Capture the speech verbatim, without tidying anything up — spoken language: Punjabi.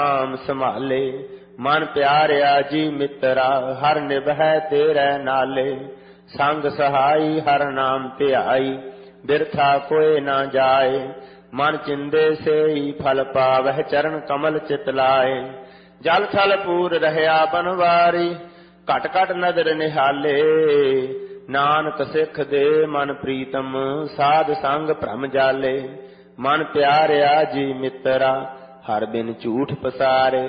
ਨਾਮ ਸੰਭਾਲੇ। ਮਨ ਪਿਆਰਿਆ ਜੀ ਮਿੱਤਰਾ, ਹਰ ਨਿਭੈ ਤੇਰੇ ਨਾਲੇ। ਸੰਗ ਸਹਾਈ ਹਰ ਨਾਮ ਧਿਆਈ, ਬਿਰਥਾ ਕੋਇ ਨਾ ਜਾਏ। ਮਨ ਚਿੰਦੇ ਸੇਈ ਫਲ ਪਾਵਹਿ, ਚਰਨ ਕਮਲ ਚਿਤ ਲਾਏ। ਜਲ ਥਲ ਪੂਰ ਰਹਿਆ ਬਨਵਾਰੀ, ਘਟ ਘਟ ਨਦਰ ਨਿਹਾਲੇ। ਨਾਨਕ ਸਿੱਖ ਦੇ ਮਨ ਪ੍ਰੀਤਮ, ਸਾਧ ਸੰਗ ਭ੍ਰਮ ਜਾਲੇ। ਮਨ ਪਿਆਰਿਆ ਜੀ ਮਿੱਤਰਾ, ਹਰ ਬਿਨ ਝੂਠ ਪਸਾਰੇ।